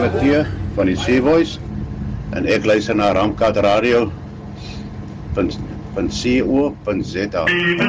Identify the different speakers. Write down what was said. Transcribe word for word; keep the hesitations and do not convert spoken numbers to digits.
Speaker 1: Mathieu van die Sea Voice en ek luister na Ramkat Radio van van C O punt Z A.